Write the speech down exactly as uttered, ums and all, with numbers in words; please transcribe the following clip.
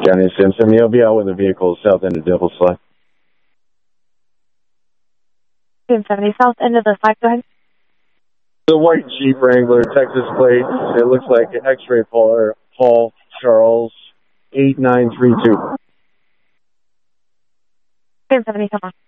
Johnny Simpson, you'll be out with the vehicle south end of Devil's Slide. two seventy south end of the slide, go ahead. The white Jeep Wrangler, Texas plate. It looks like an X-ray Paul, Paul Charles, eight nine three two. two seventy, come on.